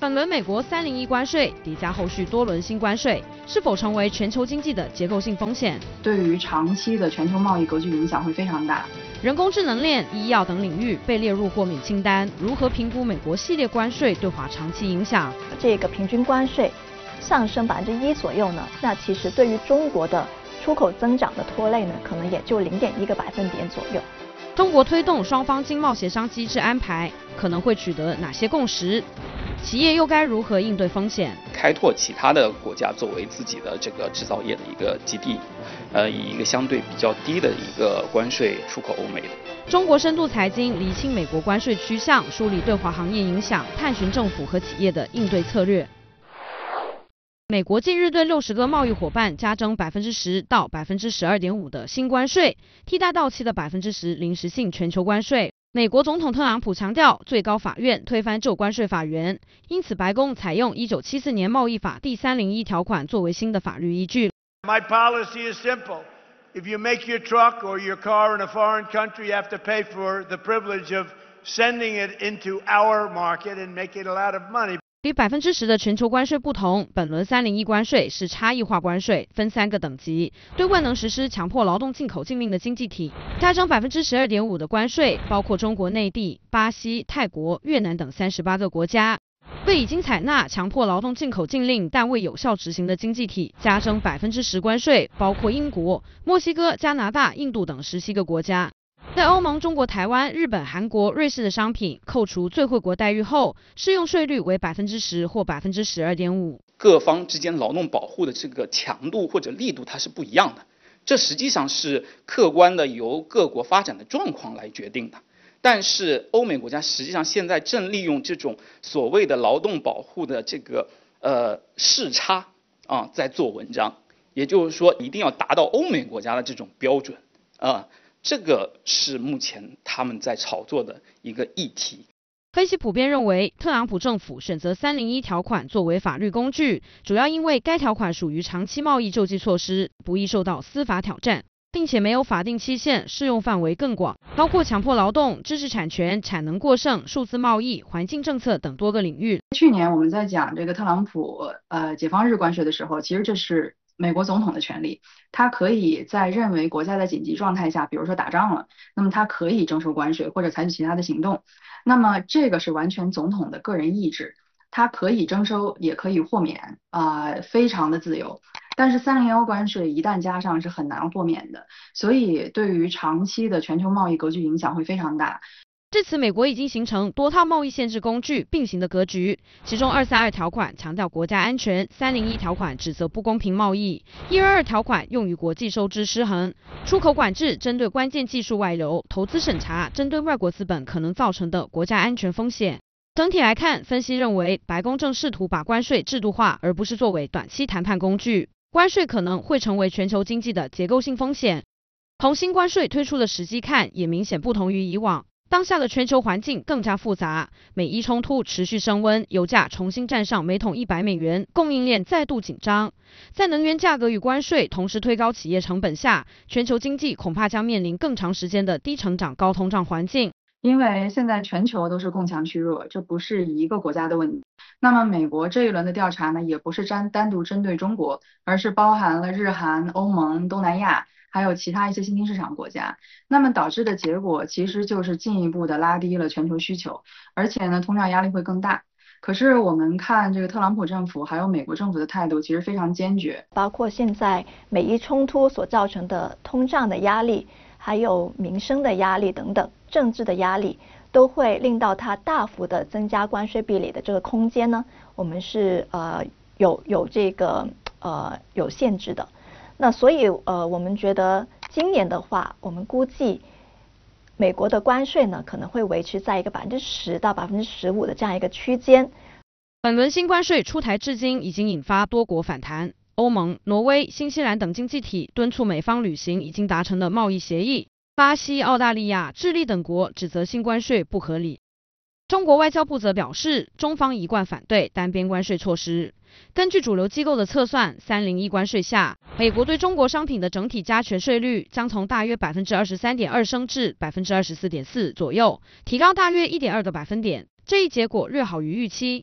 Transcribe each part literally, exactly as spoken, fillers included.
本轮美国三零一关税叠加后续多轮新关税，是否成为全球经济的结构性风险？ 对于长期的全球贸易格局影响会非常大。 人工智能链、医药等领域被列入豁免清单，如何评估美国系列关税对华长期影响？ 这个平均关税上升百分之一左右呢，那其实对于中国的出口增长的拖累呢，可能也就零点一个百分点左右。 中国推动双方经贸协商机制安排，可能会取得哪些共识？企业又该如何应对风险？ 开拓其他的国家作为自己的这个制造业的一个基地，呃，以一个相对比较低的一个关税出口欧美的。 中国深度财经厘清美国关税趋向，梳理对华行业影响，探寻政府和企业的应对策略。美国近日对六十个贸易伙伴加征百分之十到百分之十二点五的新关税，替代到期的百分之十临时性全球关税。美国总统特朗普强调，最高法院推翻旧关税法源，因此白宫采用一九七四年贸易法第三零一条款作为新的法律依据。 My policy is simple. If you make your truck or your car in a foreign country, you have to pay for the privilege of sending it into our market and making a lot of money. 与百分之十的全球关税不同，本轮三零一关税是差异化关税，分三个等级，对未能实施强迫劳动进口禁令的经济体加征百分之十二点五的关税，包括中国内地、巴西、泰国、越南等三十八个国家。为已经采纳强迫劳动进口禁令但未有效执行的经济体加征百分之十关税，包括英国、墨西哥、加拿大、印度等十七个国家。在欧盟、中国、台湾、日本、韩国、瑞士的商品扣除最惠国待遇后，适用税率为百分之十或百分之十二点五。 各方之间劳动保护的这个强度或者力度它是不一样的，这实际上是客观的由各国发展的状况来决定的。但是欧美国家实际上现在正利用这种所谓的劳动保护的这个呃视差啊在做文章，也就是说一定要达到欧美国家的这种标准啊。这个是目前他们在炒作的一个议题。 分析普遍认为，特朗普政府选择三零一条款作为法律工具，主要因为该条款属于长期贸易救济措施，不易受到司法挑战，并且没有法定期限，适用范围更广，包括强迫劳动、知识产权、产能过剩、数字贸易、环境政策等多个领域。 去年我们在讲这个特朗普呃解放日关税的时候，其实这是美国总统的权利，他可以在认为国家在紧急状态下，比如说打仗了，那么他可以征收关税或者采取其他的行动。那么这个是完全总统的个人意志，他可以征收也可以豁免啊、呃，非常的自由。但是三零一关税一旦加上是很难豁免的，所以对于长期的全球贸易格局影响会非常大。 至此，美国已经形成多套贸易限制工具并行的格局，其中二三二条款强调国家安全，三零一条款指责不公平贸易，一二二条款用于国际收支失衡，出口管制针对关键技术外流，投资审查针对外国资本可能造成的国家安全风险。整体来看，分析认为白宫正试图把关税制度化，而不是作为短期谈判工具。关税可能会成为全球经济的结构性风险。从新关税推出的时机看，也明显不同于以往。当下的全球环境更加复杂，美伊冲突持续升温，油价重新站上每桶一百美元，供应链再度紧张。在能源价格与关税同时推高企业成本下，全球经济恐怕将面临更长时间的低成长、高通胀环境。 因为现在全球都是共强趋弱，这不是一个国家的问题。那么美国这一轮的调查呢，也不是单单独针对中国，而是包含了日韩、欧盟、东南亚，还有其他一些新兴市场国家。那么导致的结果其实就是进一步的拉低了全球需求，而且呢，通胀压力会更大。可是我们看这个特朗普政府还有美国政府的态度其实非常坚决， 包括现在美伊冲突所造成的通胀的压力，还有民生的压力等等，政治的压力，都会令到它大幅的增加关税壁垒的这个空间呢，我们是呃有有这个呃有限制的。那所以呃我们觉得今年的话，我们估计美国的关税呢可能会维持在一个百分之十到百分之十五的这样一个区间。 本轮新关税出台至今，已经引发多国反弹。欧盟、挪威、新西兰等经济体敦促美方履行已经达成的贸易协议。巴西、澳大利亚、智利等国指责新关税不合理。中国外交部则表示，中方一贯反对单边关税措施。根据主流机构的测算，三零一关税下，美国对中国商品的整体加权税率将从大约百分之二十三点二升至百分之二十四点四左右，提高大约一点二个百分点。这一结果略好于预期。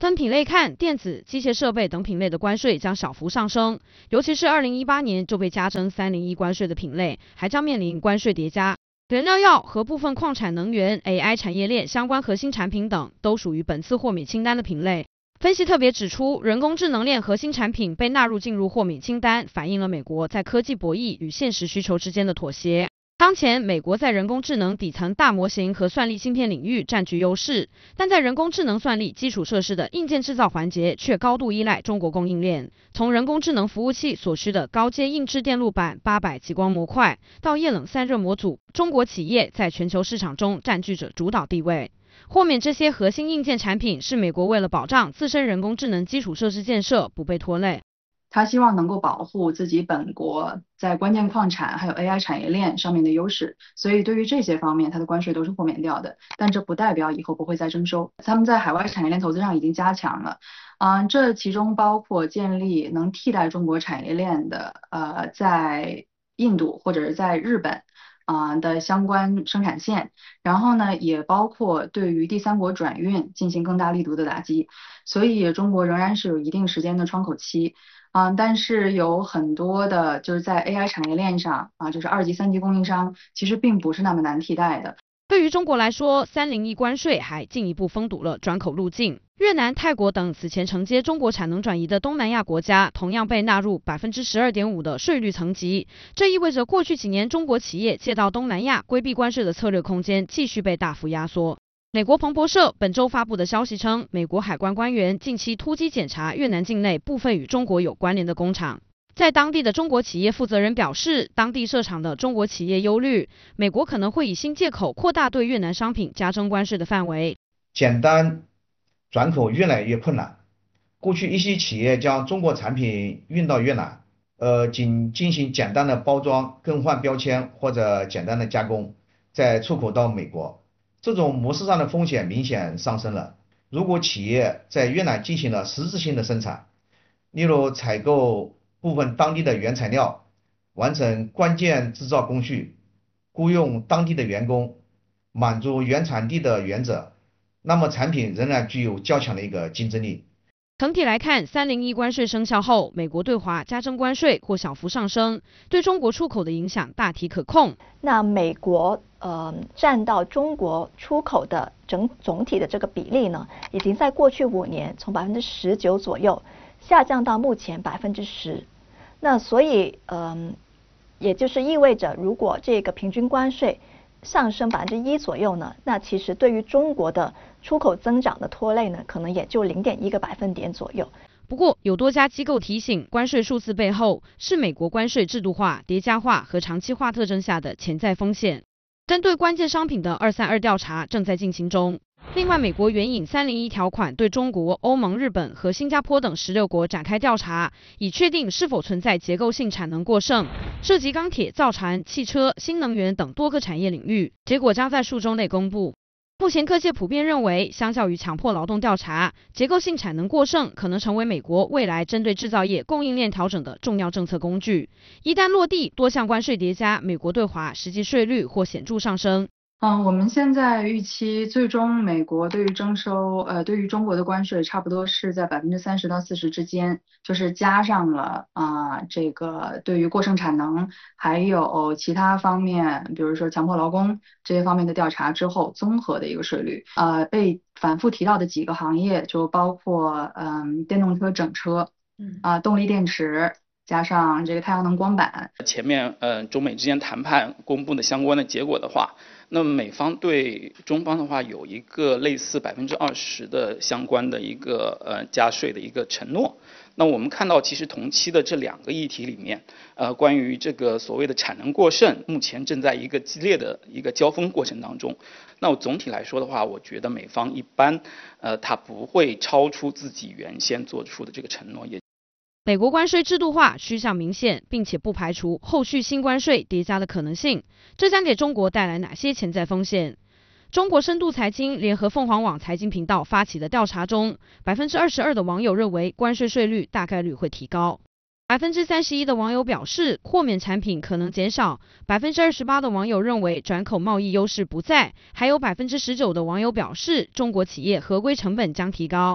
分品类看，电子、机械设备等品类的关税将小幅上升，尤其是二零一八年就被加征三零一关税的品类，还将面临关税叠加。原料药和部分矿产能源、A I 产业链相关核心产品等，都属于本次豁免清单的品类。分析特别指出，人工智能链核心产品被纳入进入豁免清单，反映了美国在科技博弈与现实需求之间的妥协。当前，美国在人工智能底层大模型和算力芯片领域占据优势，但在人工智能算力基础设施的硬件制造环节却高度依赖中国供应链。从人工智能服务器所需的高阶硬质电路板八百极光模块到液冷散热模组，中国企业在全球市场中占据着主导地位。豁免这些核心硬件产品是美国为了保障自身人工智能基础设施建设不被拖累。 他希望能够保护自己本国在关键矿产还有 A I 产业链上面的优势，所以对于这些方面，它的关税都是豁免掉的。但这不代表以后不会再征收。他们在海外产业链投资上已经加强了，嗯，这其中包括建立能替代中国产业链的，呃，在印度或者是在日本。啊、呃、的相关生产线，然后呢，也包括对于第三国转运进行更大力度的打击，所以中国仍然是有一定时间的窗口期，啊、呃，但是有很多的就是在 A I 产业链上啊、呃，就是二级、三级供应商，其实并不是那么难替代的。 对于中国来说，三零一关税还进一步封堵了转口路径。越南、泰国等此前承接中国产能转移的东南亚国家，同样被纳入 百分之十二点五 的税率层级。这意味着过去几年中国企业借到东南亚规避关税的策略空间继续被大幅压缩。美国彭博社本周发布的消息称，美国海关官员近期突击检查越南境内部分与中国有关联的工厂。在当地的中国企业负责人表示，当地设厂的中国企业忧虑，美国可能会以新借口扩大对越南商品加征关税的范围。 简单转口越来越困难。过去一些企业将中国产品运到越南，呃，仅进行简单的包装、更换标签或者简单的加工，再出口到美国。这种模式上的风险明显上升了。如果企业在越南进行了实质性的生产，例如采购部分当地的原材料，完成关键制造工序，雇佣当地的员工，满足原产地的原则，那么产品仍然具有较强的一个竞争力。 整体来看，三零一关税生效后，美国对华加征关税或小幅上升，对中国出口的影响大体可控。 那美国呃占到中国出口的整总体的这个比例呢，已经在过去五年从百分之十九左右下降到目前百分之十。那所以嗯、呃，也就是意味着，如果这个平均关税上升百分之一左右呢，那其实对于中国的出口增长的拖累呢，可能也就零点一个百分点左右。 不过，有多家机构提醒，关税数字背后是美国关税制度化、叠加化和长期化特征下的潜在风险。针对关键商品的二三二调查正在进行中。另外，美国援引三零一条款对中国、欧盟、日本和新加坡等十六国展开调查，以确定是否存在结构性产能过剩，涉及钢铁、造船、汽车、新能源等多个产业领域。结果将在数周内公布。目前各界普遍认为，相较于强迫劳动调查，结构性产能过剩可能成为美国未来针对制造业供应链调整的重要政策工具。一旦落地，多项关税叠加，美国对华实际税率或显著上升。 嗯，我们现在预期最终美国对于征收呃对于中国的关税差不多是在百分之三十到四十之间，就是加上了啊、呃、这个对于过剩产能还有其他方面，比如说强迫劳工这些方面的调查之后，综合的一个税率。呃，被反复提到的几个行业就包括嗯电动车整车，嗯啊、呃、动力电池。加上这个太阳能光板。 前面呃中美之间谈判公布的相关的结果的话，那么美方对中方的话有一个类似百分之二十的相关的一个呃加税的一个承诺。那我们看到其实同期的这两个议题里面，呃关于这个所谓的产能过剩，目前正在一个激烈的一个交锋过程当中。那我总体来说的话，我觉得美方一般呃它不会超出自己原先做出的这个承诺。也美国关税制度化趋向明显，并且不排除后续新关税叠加的可能性。这将给中国带来哪些潜在风险？中国深度财经联合凤凰网财经频道发起的调查中， 百分之二十二 的网友认为关税税率大概率会提高， 百分之三十一 的网友表示豁免产品可能减少， 百分之二十八 的网友认为转口贸易优势不在，还有 百分之十九 的网友表示中国企业合规成本将提高。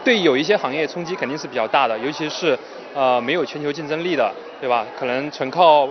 对有一些行业冲击肯定是比较大的，尤其是呃没有全球竞争力的，对吧？可能纯靠